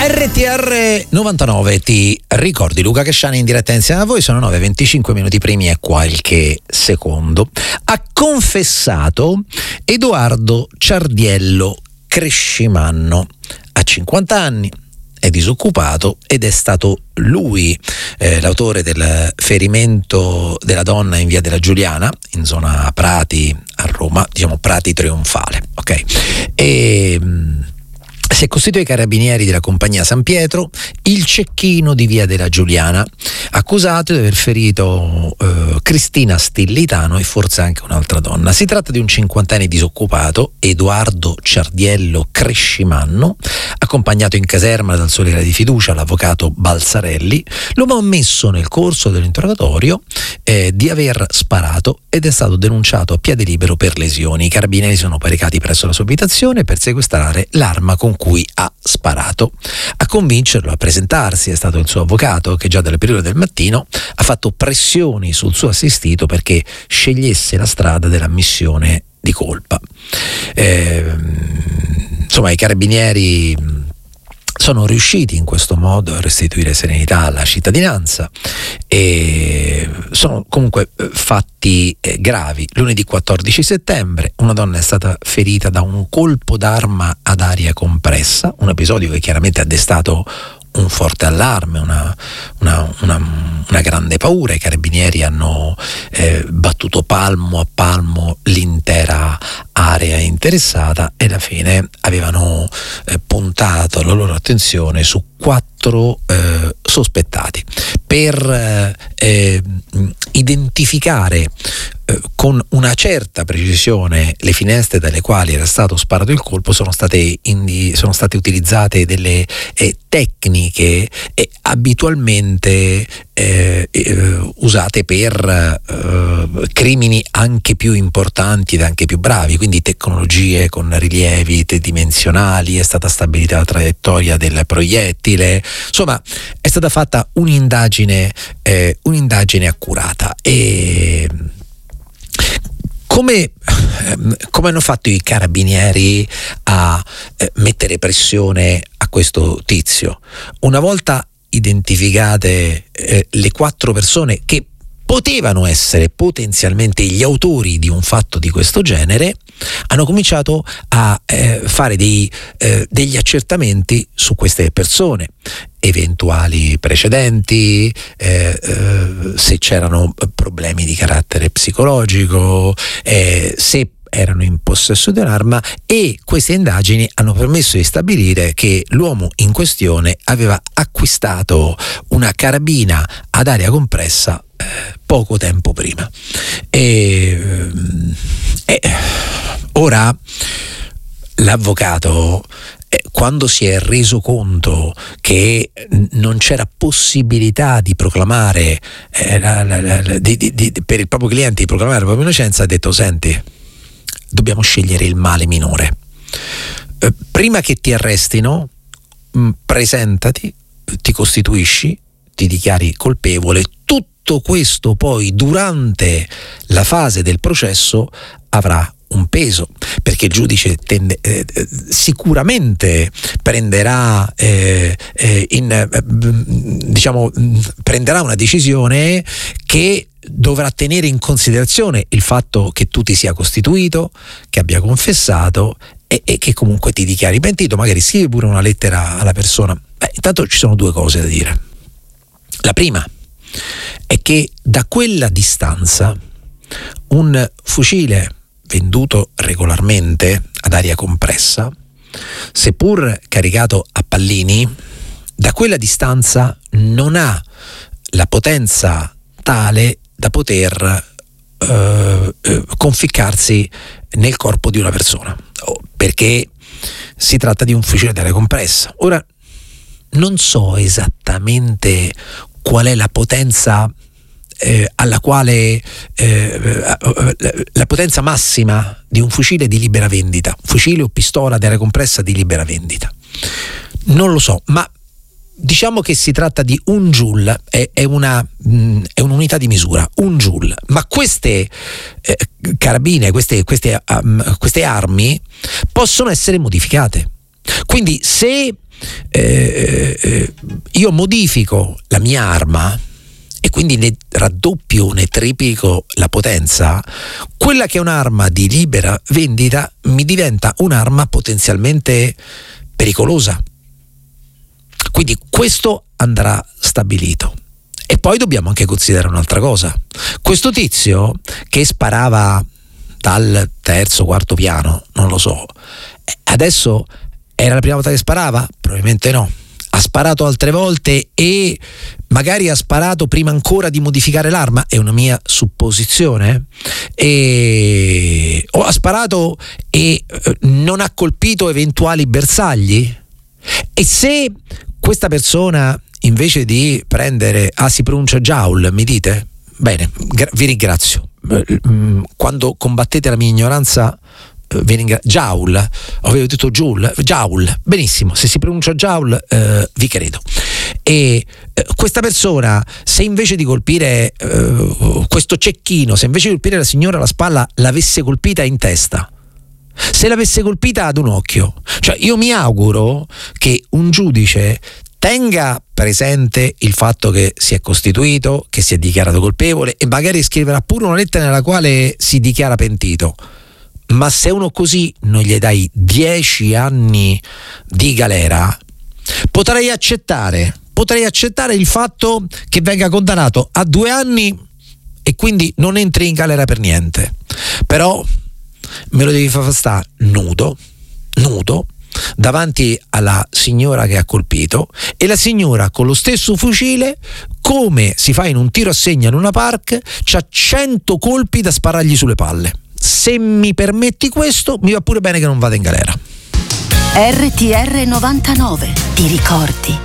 RTR 99, ti ricordi Luca Casciani in diretta insieme a voi, sono 9:25 minuti primi e qualche secondo. Ha confessato Edoardo Ciardiello Crescimanno, ha 50 anni, è disoccupato ed è stato lui l'autore del ferimento della donna in via della Giuliana, in zona Prati a Roma, diciamo Prati Trionfale, ok? E si è costituito ai carabinieri della compagnia San Pietro il cecchino di via della Giuliana, accusato di aver ferito Cristina Stillitano e forse anche un'altra donna. Si tratta di un 50enne disoccupato, Edoardo Ciardiello Crescimanno, accompagnato in caserma dal suo legale di fiducia, l'avvocato Balzarelli. L'uomo ha ammesso nel corso dell'interrogatorio di aver sparato ed è stato denunciato a piede libero per lesioni. I carabinieri sono caricati presso la sua abitazione per sequestrare l'arma con cui ha sparato. A convincerlo a presentarsi è stato il suo avvocato, che già dalle prime ore del mattino ha fatto pressioni sul suo assistito perché scegliesse la strada dell'ammissione di colpa. Insomma, i carabinieri sono riusciti in questo modo a restituire serenità alla cittadinanza e sono comunque fatti gravi. Lunedì 14 settembre una donna è stata ferita da un colpo d'arma ad aria compressa, un episodio che chiaramente ha destato un forte allarme, una grande paura. I carabinieri hanno battuto palmo a palmo l'intera area interessata e alla fine avevano puntato la loro attenzione su 4 sospettati per identificare con una certa precisione le finestre dalle quali era stato sparato il colpo. Sono state utilizzate delle tecniche abitualmente usate per crimini anche più importanti ed anche più bravi, quindi tecnologie con rilievi tridimensionali, è stata stabilita la traiettoria del proiettile, insomma è stata fatta un'indagine accurata. E come hanno fatto i carabinieri a mettere pressione a questo tizio? Una volta identificate le 4 persone che potevano essere potenzialmente gli autori di un fatto di questo genere, hanno cominciato a fare degli accertamenti su queste persone, eventuali precedenti, se c'erano problemi di carattere psicologico, se erano in possesso di un'arma, e queste indagini hanno permesso di stabilire che l'uomo in questione aveva acquistato una carabina ad aria compressa poco tempo prima. E ora l'avvocato, quando si è reso conto che non c'era possibilità di proclamare per il proprio cliente di proclamare la propria innocenza, ha detto: senti, dobbiamo scegliere il male minore. Prima che ti arrestino, presentati, ti costituisci, ti dichiari colpevole. Tutto questo poi durante la fase del processo avrà un peso, perché il giudice sicuramente prenderà prenderà una decisione che dovrà tenere in considerazione il fatto che tu ti sia costituito, che abbia confessato e che comunque ti dichiari pentito. Magari scrivi pure una lettera alla persona. Intanto ci sono 2 cose da dire. La prima è che da quella distanza un fucile venduto regolarmente ad aria compressa, seppur caricato a pallini, da quella distanza non ha la potenza tale da poter conficcarsi nel corpo di una persona, perché si tratta di un fucile ad aria compressa. Ora, non so esattamente qual è la potenza alla quale la potenza massima di un fucile di libera vendita, fucile o pistola ad aria compressa di libera vendita, non lo so, ma diciamo che si tratta di 1 joule, è un'unità di misura, 1 joule. Ma queste carabine, queste armi possono essere modificate. Quindi se io modifico la mia arma e quindi ne raddoppio, ne triplico la potenza, quella che è un'arma di libera vendita mi diventa un'arma potenzialmente pericolosa. Quindi questo andrà stabilito. E poi dobbiamo anche considerare un'altra cosa. Questo tizio che sparava dal terzo, quarto piano, non lo so, adesso era la prima volta che sparava? Probabilmente no. Ha sparato altre volte e magari ha sparato prima ancora di modificare l'arma, è una mia supposizione, o ha sparato e non ha colpito eventuali bersagli. E se questa persona invece di prendere, si pronuncia Joule, mi dite? Bene, vi ringrazio. Quando combattete la mia ignoranza, Joule, avevo detto Joule, benissimo, se si pronuncia Joule vi credo. E questa persona, se invece di colpire questo cecchino, se invece di colpire la signora alla spalla l'avesse colpita in testa, se l'avesse colpita ad un occhio, cioè io mi auguro che un giudice tenga presente il fatto che si è costituito, che si è dichiarato colpevole e magari scriverà pure una lettera nella quale si dichiara pentito. Ma se uno così non gli dai 10 anni di galera, potrei accettare il fatto che venga condannato a 2 anni e quindi non entri in galera per niente. Però me lo devi far stare nudo davanti alla signora che ha colpito, e la signora con lo stesso fucile, come si fa in un tiro a segno in una park, c'ha 100 colpi da sparargli sulle palle. Se mi permetti questo, mi va pure bene che non vada in galera. RTR 99, ti ricordi?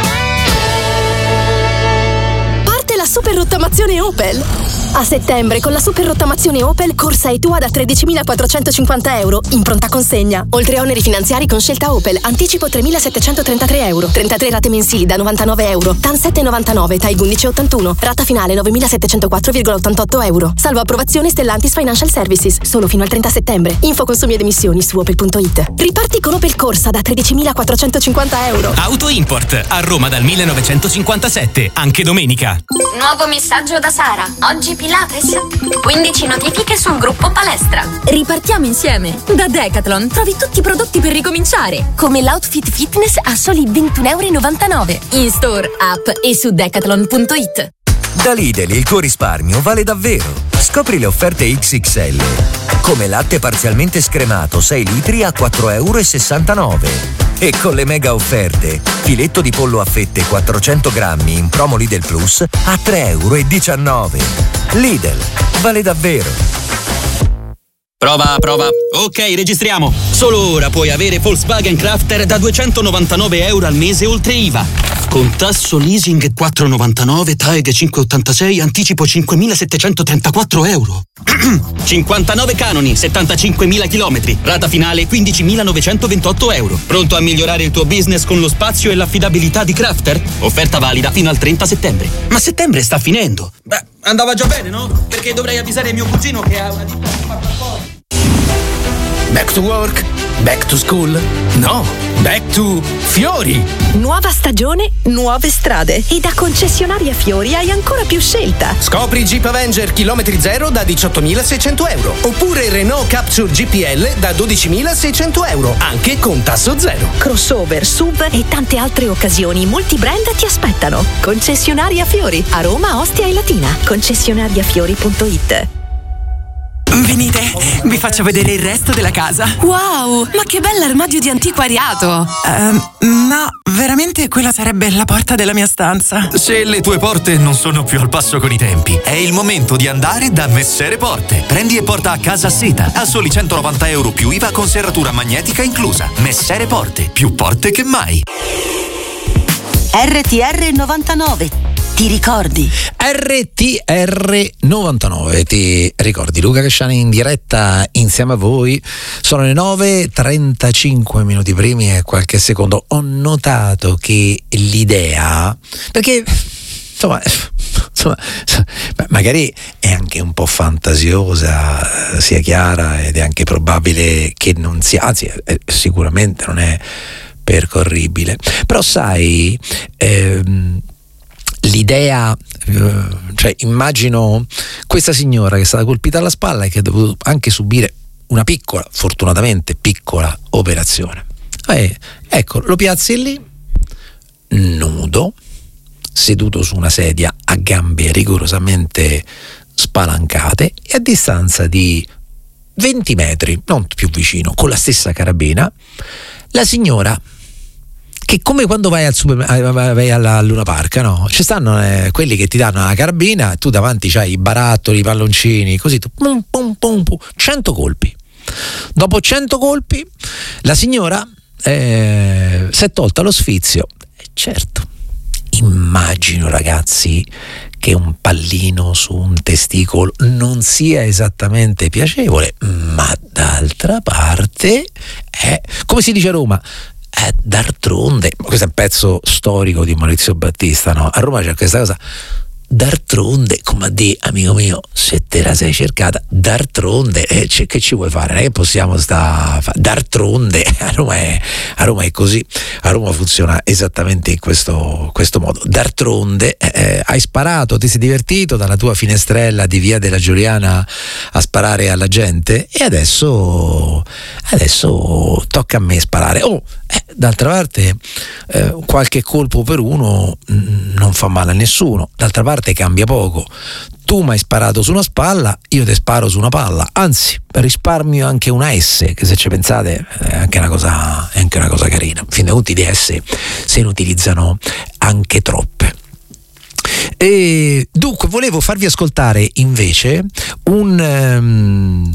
Parte la super rottamazione Opel. A settembre, con la super rottamazione Opel, corsa e tua da 13.450 euro, in pronta consegna. Oltre a oneri finanziari con scelta Opel, anticipo 3.733 euro, 33 rate mensili da 99 euro, TAN 7,99, TAIG 11,81, rata finale 9.704,88 euro. Salvo approvazione Stellantis Financial Services, solo fino al 30 settembre. Info consumi ed emissioni su opel.it. Riparti con Opel Corsa da 13.450 euro. Auto Import, a Roma dal 1957, anche domenica. Nuovo messaggio da Sara. Oggi Pilates. 15 notifiche sul gruppo palestra. Ripartiamo insieme. Da Decathlon trovi tutti i prodotti per ricominciare, come l'outfit fitness a soli 21,99 euro. In store, app e su decathlon.it. Da Lidl il tuo risparmio vale davvero. Scopri le offerte XXL. Come latte parzialmente scremato 6 litri a 4,69 euro. E con le mega offerte, filetto di pollo a fette 400 grammi in promo Lidl Plus a 3,19 euro. Lidl, vale davvero. Prova. Ok, registriamo. Solo ora puoi avere Volkswagen Crafter da 299 euro al mese oltre IVA. Con tasso leasing 4,99, TAEG 5,86, anticipo 5.734 euro. 59 canoni, 75.000 chilometri, rata finale 15.928 euro. Pronto a migliorare il tuo business con lo spazio e l'affidabilità di Crafter? Offerta valida fino al 30 settembre. Ma settembre sta finendo. Beh, andava già bene, no? Perché dovrei avvisare mio cugino che ha una ditta di passaporto. Back to work? Back to school? No, back to Fiori! Nuova stagione, nuove strade. E da concessionaria Fiori hai ancora più scelta. Scopri Jeep Avenger chilometri zero da 18.600 euro. Oppure Renault Capture GPL da 12.600 euro, anche con tasso zero. Crossover, SUV e tante altre occasioni multibrand ti aspettano. Concessionaria Fiori, a Roma, Ostia e Latina. Concessionariafiori.it. Venite, vi faccio vedere il resto della casa. Wow, ma che bell'armadio di antiquariato! No, veramente quella sarebbe la porta della mia stanza. Se le tue porte non sono più al passo con i tempi, è il momento di andare da Messere Porte. Prendi e porta a casa seta, a soli 190 euro più IVA con serratura magnetica inclusa. Messere Porte, più porte che mai. RTR 99. Ti ricordi? RTR 99, ti ricordi? Luca Casciani in diretta insieme a voi. Sono le 9:35 minuti primi e qualche secondo. Ho notato che l'idea, perché insomma magari è anche un po' fantasiosa, sia chiara, ed è anche probabile che non sia, anzi sicuramente non è percorribile. Però sai, l'idea, cioè immagino questa signora che è stata colpita alla spalla e che ha dovuto anche subire una piccola, fortunatamente piccola operazione. Ecco, lo piazzi lì, nudo, seduto su una sedia a gambe rigorosamente spalancate e a distanza di 20 metri, non più vicino, con la stessa carabina, la signora, che come quando vai vai alla Luna Park, no? Ci stanno quelli che ti danno la carabina, tu davanti c'hai i barattoli, i palloncini, così tu pum, pum, pum, pum, 100 colpi. Dopo 100 colpi la signora si è tolta lo sfizio. Certo, immagino, ragazzi, che un pallino su un testicolo non sia esattamente piacevole, ma d'altra parte come si dice a Roma, d'altronde, questo è un pezzo storico di Maurizio Battista, no? A Roma c'è questa cosa, d'altronde, come a dire, amico mio, se te la sei cercata, d'altronde, che ci vuoi fare? Non è che possiamo d'altronde, a Roma è così, a Roma funziona esattamente in questo modo. D'altronde hai sparato, ti sei divertito dalla tua finestrella di Via della Giuliana a sparare alla gente e adesso tocca a me sparare. D'altra parte qualche colpo per uno non fa male a nessuno, d'altra parte cambia poco. Tu mi hai sparato su una spalla, io ti sparo su una palla, anzi risparmio anche una S, che se ci pensate è anche una cosa carina. In fin dei conti di S se ne utilizzano anche troppe. E dunque volevo farvi ascoltare invece un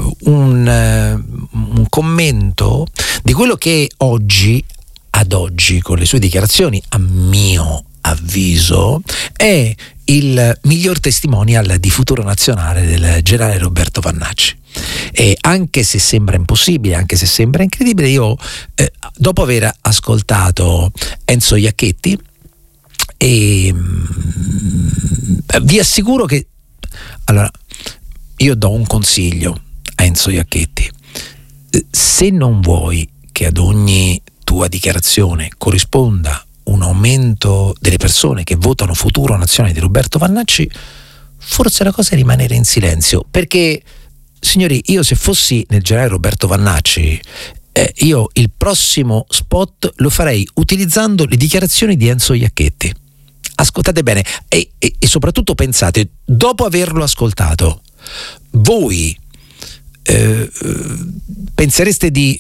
commento di quello che ad oggi con le sue dichiarazioni, a mio avviso, è il miglior testimonial di futuro nazionale del generale Roberto Vannacci. E anche se sembra impossibile, anche se sembra incredibile, io dopo aver ascoltato Enzo Iacchetti, e vi assicuro che, allora, io do un consiglio a Enzo Iacchetti: se non vuoi che ad ogni tua dichiarazione corrisponda un aumento delle persone che votano Futuro Nazionale di Roberto Vannacci, forse la cosa è rimanere in silenzio, perché, signori, io se fossi nel generale Roberto Vannacci, io il prossimo spot lo farei utilizzando le dichiarazioni di Enzo Iacchetti. Ascoltate bene e soprattutto pensate, dopo averlo ascoltato, voi pensereste di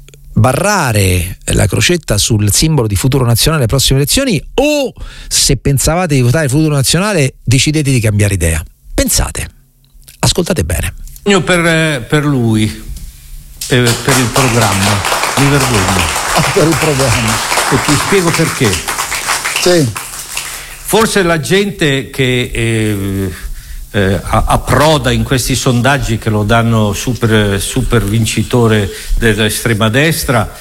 barrare la crocetta sul simbolo di Futuro Nazionale alle prossime elezioni, o se pensavate di votare Futuro Nazionale decidete di cambiare idea? Pensate, ascoltate bene. Io per lui e per il programma mi vergogno. Per il programma. E ti spiego perché. Sì. Forse la gente che approda in questi sondaggi che lo danno super vincitore dell'estrema destra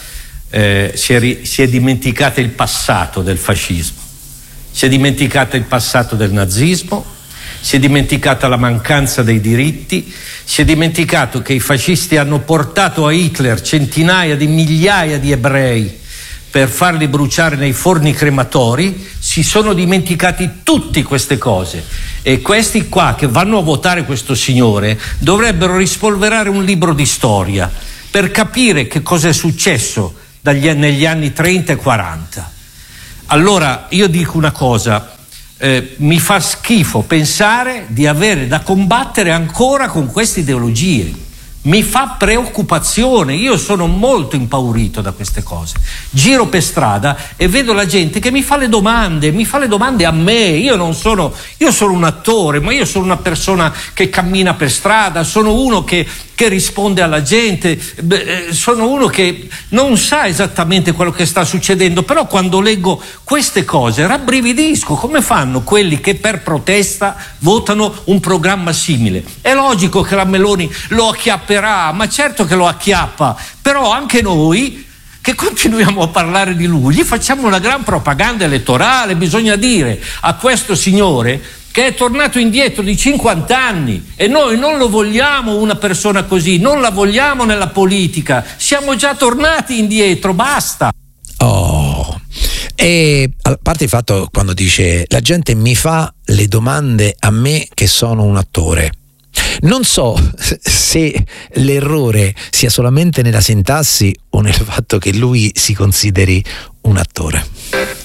si è dimenticata il passato del fascismo, si è dimenticata il passato del nazismo, si è dimenticata la mancanza dei diritti, si è dimenticato che i fascisti hanno portato a Hitler centinaia di migliaia di ebrei per farli bruciare nei forni crematori. Si sono dimenticati tutte queste cose, e questi qua che vanno a votare questo signore dovrebbero rispolverare un libro di storia per capire che cosa è successo negli anni 30 e 40. Allora io dico una cosa, mi fa schifo pensare di avere da combattere ancora con queste ideologie. Mi fa preoccupazione, io sono molto impaurito da queste cose. Giro per strada e vedo la gente che mi fa le domande a me. Io sono un attore, ma io sono una persona che cammina per strada, sono uno che risponde alla gente, sono uno che non sa esattamente quello che sta succedendo, però quando leggo queste cose rabbrividisco. Come fanno quelli che per protesta votano un programma simile? È logico che la Meloni lo acchiapperà, ma certo che lo acchiappa, però anche noi che continuiamo a parlare di lui gli facciamo una gran propaganda elettorale. Bisogna dire a questo signore che è tornato indietro di 50 anni, e noi non lo vogliamo una persona così, non la vogliamo nella politica, siamo già tornati indietro, basta. Oh, e a parte il fatto quando dice la gente mi fa le domande a me che sono un attore. Non so se l'errore sia solamente nella sintassi o nel fatto che lui si consideri un attore.